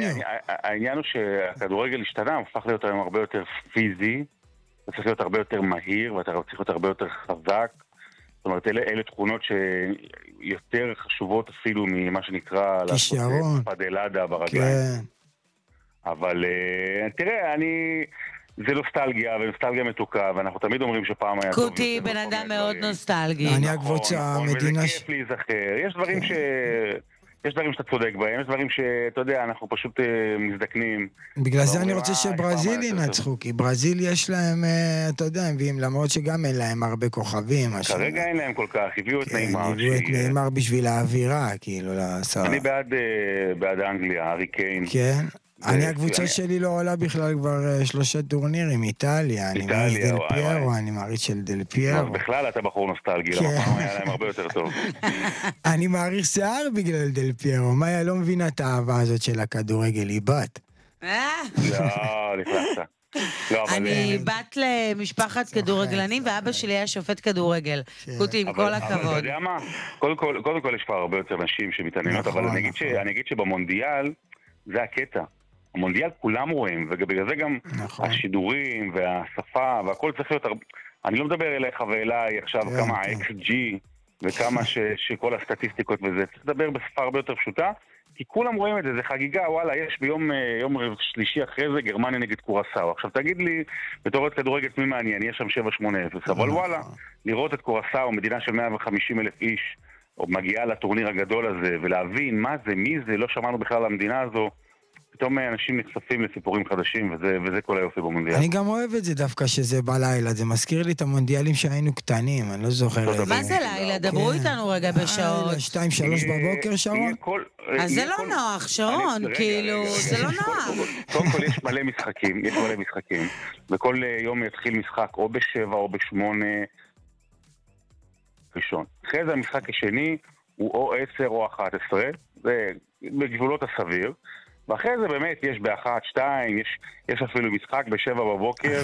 העניין הוא שהכדורגל השתנה, הפך להיות היום הרבה יותר פיזי, אתה צריך להיות הרבה יותר מהיר, ואתה צריך להיות הרבה יותר חזק. זאת אומרת, אלה תכונות שיותר חשובות אפילו ממה שנקרא כישרון. פדלדה ברגליים. כן. אבל תראה, זה נוסטלגיה, ונוסטלגיה מתוקה, ואנחנו תמיד אומרים שפעם היה טוב. קוטי בן אדם מאוד נוסטלגי. אני הקבוצה, המדינה... וזה כיף להיזכר. יש דברים שאתה צודק בהם, יש דברים שאתה יודע, אנחנו פשוט מזדקנים. בגלל זה אני רוצה שברזיל ינצחו, כי ברזיל יש להם, אתה יודע, למרות שגם אין להם הרבה כוכבים. כרגע אין להם כל כך, הביאו את נאמר. הביאו את נאמר בשביל האווירה, כאילו, לעשות. אני בעד אנגליה, הארי קיין. כן. אני הקבוצה שלי לא עולה בכלל כבר 3 טורנירים, איטליה, אני מעריץ דל פיירו, אני מעריץ של דל פיירו. בכלל אתה בחור נוסטלגי, לא פעם היה להם הרבה יותר טוב. אני מעריך שיער בגלל דל פיירו, מאיה לא מבינה את האהבה הזאת של הכדורגל, היא בת. לא, נכנסת. אני בת למשפחת כדורגלנים, ואבא שלי היה שופט כדורגל. קוטי, עם כל הכבוד. אתה יודע מה? קודם כל יש כבר הרבה יותר נשים שמתעניינות, אבל אני אגיד שבמונדיאל זה הקטע. המונדיאל כולם רואים, ובגלל זה גם השידורים והשפה והכל צריך להיות... אני לא מדבר אליך ואליי עכשיו כמה XG וכמה שכל הסטטיסטיקות וזה. צריך לדבר בשפה הרבה יותר פשוטה, כי כולם רואים את זה, זה חגיגה, וואלה, יש ביום שלישי אחרי זה גרמניה נגד קורסאו. עכשיו תגיד לי, בתור עוד כדורגל מי מעניין, יש שם 7-8-0, אבל וואלה, לראות את קורסאו, מדינה של 150,000 איש, או מגיעה לטורניר הגדול הזה, ולהבין מה זה, מי זה, לא שמענו בכלל על המדינה הזו, פתאום אנשים נחשפים לסיפורים חדשים, וזה כל היופי במונדיאל. אני גם אוהב את זה דווקא שזה בלילה, זה מזכיר לי את המונדיאלים שהיינו קטנים, אני לא זוכר. מה זה לילה? דברו איתנו רגע בשעות. 2-3 בבוקר, שרון? אז זה לא נוח, שרון, כאילו, זה לא נוח. קודם כל יש מלא משחקים, וכל יום יתחיל משחק או ב7 או ב8 ראשון. אחרי זה המשחק השני הוא או 10 או 11, זה בגבולות הסביר. ואחרי זה באמת יש ב1-2, יש אפילו משחק ב7 בבוקר,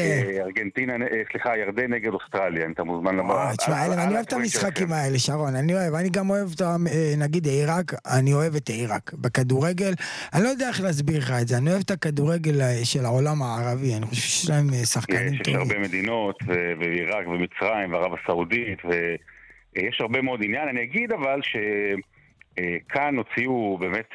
ירדן נגד אוסטרליה, אם אתה מוזמן לבוא. תשמע, אני אוהב את המשחקים האלה, שרון, אני גם אוהב, נגיד עיראק, אני אוהב את עיראק. בכדורגל, אני לא יודע איך להסביר לך את זה, אני אוהב את הכדורגל של העולם הערבי, אני חושב שיש להם שחקנים טובים. יש הרבה מדינות, ועיראק ומצרים וערב הסעודית, ויש הרבה מאוד עניין. אני אגיד אבל שכאן הוציאו באמת...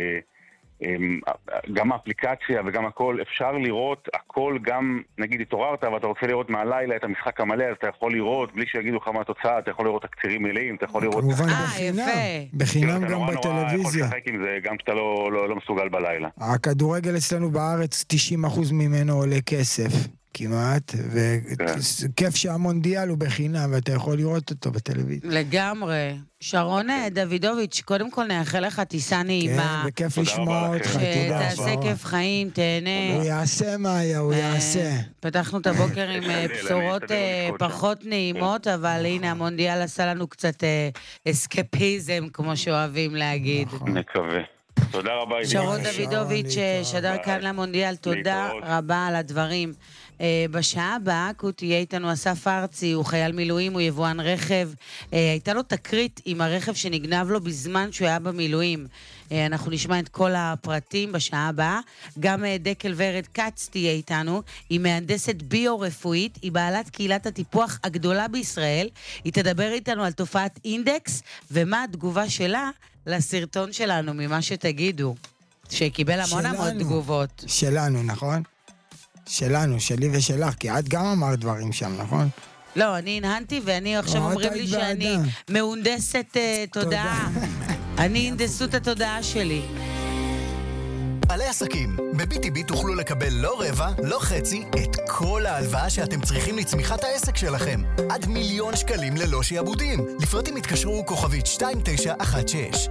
גם האפליקציה וגם הכל, אפשר לראות הכל, גם נגיד התעוררת ואתה רוצה לראות מהלילה את המשחק המלא, אז אתה יכול לראות בלי שיגידו לך מה התוצאה, אתה יכול לראות תקצירים מלאים, אתה יכול לראות... כמובן בחינם גם בטלוויזיה. יכול לשחק עם זה גם שאתה לא מסוגל בלילה. הכדורגל אצלנו בארץ 90% ממנו עולה כסף כמעט, וכיף שהמונדיאל הוא בחינם ואתה יכול לראות אותו בטלוויזיה. לגמרי. שרון דוידוביץ', קודם כל נאחל לך טיסה נעימה. כן, וכיף לשמוע אותך, תודה. שתעשה כיף חיים, תהנה. הוא יעשה מאיה, הוא יעשה. פתחנו את הבוקר עם בשורות פחות נעימות, אבל הנה המונדיאל עשה לנו קצת אסקפיזם, כמו שאוהבים להגיד. נקווה. תודה רבה. שרון דוידוביץ' שדר כאן למונדיאל, תודה רבה על הדברים. בשעה הבאה, קוטי יהיה איתנו אסף ארצי, הוא חייל מילואים, הוא יבואן רכב. הייתה לו תקרית עם הרכב שנגנב לו בזמן שהוא היה במילואים. אנחנו נשמע את כל הפרטים בשעה הבאה. גם דקל ורד קץ תהיה איתנו, היא מהנדסת ביו-רפואית, היא בעלת קהילת הטיפוח הגדולה בישראל. היא תדבר איתנו על תופעת אינדקס, ומה התגובה שלה לסרטון שלנו, ממה שתגידו, שקיבל המון תגובות. שלנו, נכון? שלנו, שלי ושלך, כי את גם אמרת דברים שם, נכון? לא, אני הנהנתי, ואני עכשיו אומרים לי שאני מהונדסת תודעה. אני הנדסו את התודעה שלי. בעלי עסקים, ב-BTB תוכלו לקבל לא רבע, לא חצי, את כל ההלוואה שאתם צריכים לצמיחת העסק שלכם. עד 1,000,000 שקלים ללא שיעבודים. לפרטים התקשרו כוכבית 2916.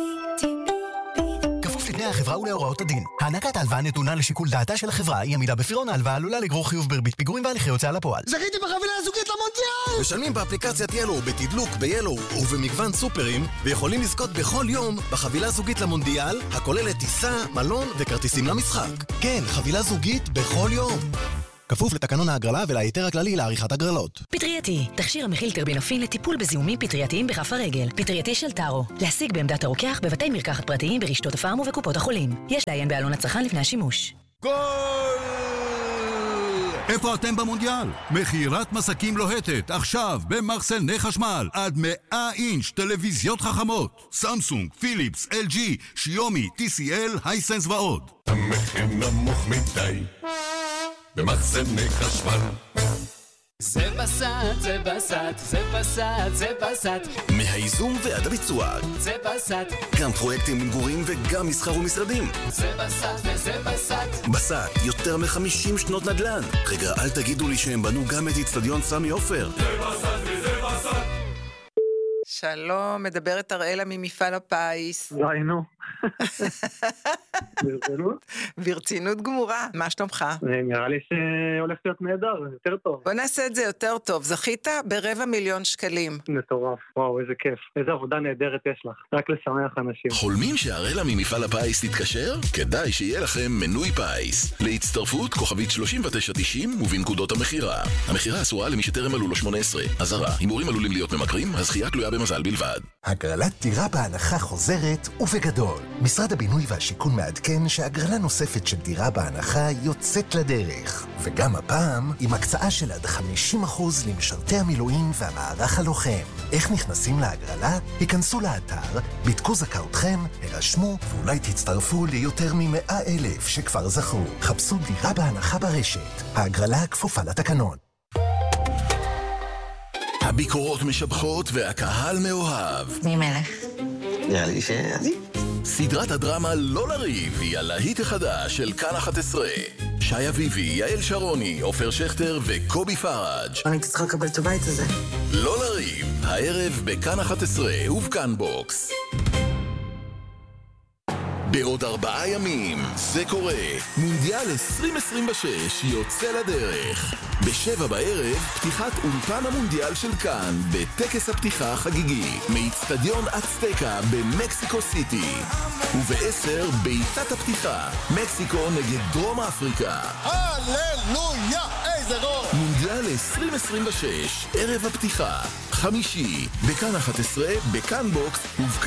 לפני החברה ולהוראות הדין. הענקת ההלוואה נתונה לשיקול דעתה של החברה, היא עמידה בפירעון ההלוואה עלולה לגרור חיוב בריבית פיגורים והליכי הוצאה לפועל. זכיתי בחבילה הזוגית למונדיאל! משלמים באפליקציית ילו, בתדלוק, ביילו ובמגוון סופרים, ויכולים לזכות בכל יום בחבילה זוגית למונדיאל, הכוללת טיסה, מלון וכרטיסים למשחק. כן, חבילה זוגית בכל יום. כפוף לתקנון ההגרלה ולהיתר הכללי לעריכת הגרלות. פטרייתי, תכשיר המכיל טרבינופין לטיפול בזיהומים פטרייתיים בכף הרגל. פטרייתי של טארו. להשיג בעמדת הרוקח בבתי מרקחת פרטיים ברשתות הפארם ובקופות החולים. יש לעיין בעלון הצרכן לפני השימוש. גול! איפה אתם במונדיאל? מכירת מסקים לוהטת, עכשיו במחסני חשמל, עד 100 אינץ' טלוויזיות חכמות, סמסונג, פיליפס, LG, שיומי, TCL, הייסנס ועוד. המחיר נמוך מדי במחסני חשמל. זה בסט, זה בסט, זה בסט, זה בסט. מהייזום ועד הביצוע. זה בסט. גם פרויקטים למגורים וגם מסחר ומשרדים. זה בסט וזה בסט. בסט, יותר מ-50 שנות נדל"ן. רגע, אל תגידו לי שהם בנו גם את אצטדיון סמי עופר. זה בסט וזה בסט. שלום, מדברת אראלה ממפעל הפיס. ראינו. ברצינות? ברצינות גמורה. מה שלומך? נראה לי שהולך להיות נהדר, יותר טוב. בוא נעשה את זה יותר טוב. זכית ב250,000 שקלים. מטורף, וואו, איזה כיף. איזה עבודה נהדרת יש לך. רק לשמח אנשים. חולמים שאראלה ממפעל הפיס תתקשר? כדאי שיהיה לכם מנוי פיס. להצטרפות כוכבית 3990 ובנקודות המחירה. המחירה אסורה למי שטרם מלאו לו 18. אזהרה, הימורים עלולים להיות ממכרים, הזכייה תלויה במזל בלבד. הגרלת דירה בהנחה חוזרת ובגדול. משרד הבינוי והשיכון מעדכן שהגרלה נוספת של דירה בהנחה יוצאת לדרך. וגם הפעם, עם הקצאה של עד 50% למשרתי המילואים והמערך הלוחם. איך נכנסים להגרלה? היכנסו לאתר, בדקו זכאותכם, הרשמו, ואולי תצטרפו ליותר מ100,000 שכבר זכו. חפשו דירה בהנחה ברשת. ההגרלה כפופה לתקנון. הביקורות משבחות והקהל מאוהב. מי מלך? נראה לי שאני. סדרת הדרמה לא לריב היא הלהיט החדש של כאן 11. שי אביבי, יעל שרוני, עופר שכטר וקובי פראג'. אני צריכה לקבל את הבית הזה. לא לריב, הערב בכאן 11 ובכאן בוקס. בעוד 4 ימים זה קורה. מונדיאל 2026 יוצא לדרך. ב7 בערב פתיחת אולפן המונדיאל של כאן בטקס הפתיחה החגיגי מאצטדיון אצטקה במקסיקו סיטי. וב10 בעיטת הפתיחה מקסיקו נגד דרום אפריקה. הללויה, איזה גול! מונדיאל 2026 ערב הפתיחה חמישי בכאן 11 בכאן בוקס ובכאן